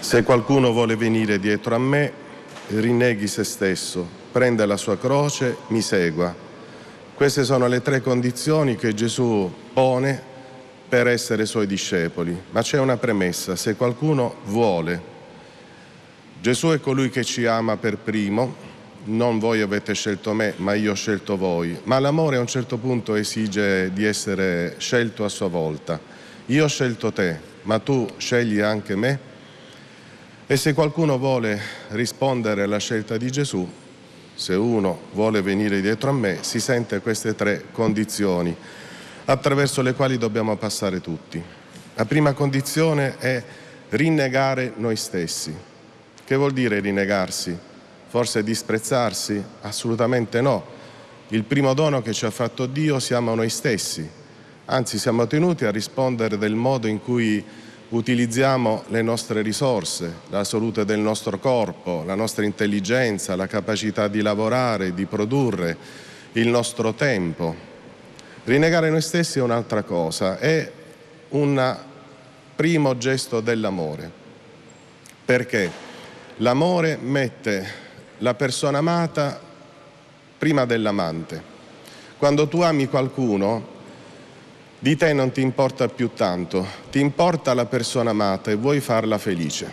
Se qualcuno vuole venire dietro a me, rinneghi se stesso, prenda la sua croce, mi segua. Queste sono le 3 condizioni che Gesù pone per essere suoi discepoli. Ma c'è una premessa: se qualcuno vuole. Gesù è colui che ci ama per primo, non voi avete scelto me, ma io ho scelto voi. Ma l'amore a un certo punto esige di essere scelto a sua volta. Io ho scelto te, ma tu scegli anche me? E se qualcuno vuole rispondere alla scelta di Gesù, se uno vuole venire dietro a me, si sente queste 3 condizioni attraverso le quali dobbiamo passare tutti. La prima condizione è rinnegare noi stessi. Che vuol dire rinnegarsi? Forse disprezzarsi? Assolutamente no. Il primo dono che ci ha fatto Dio siamo noi stessi. Anzi, siamo tenuti a rispondere del modo in cui utilizziamo le nostre risorse, la salute del nostro corpo, la nostra intelligenza, la capacità di lavorare, di produrre, il nostro tempo. Rinnegare noi stessi è un'altra cosa, è un primo gesto dell'amore, perché l'amore mette la persona amata prima dell'amante. Quando tu ami qualcuno, di te non ti importa più tanto, ti importa la persona amata e vuoi farla felice.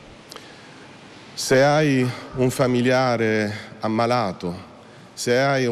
Se hai un familiare ammalato, se hai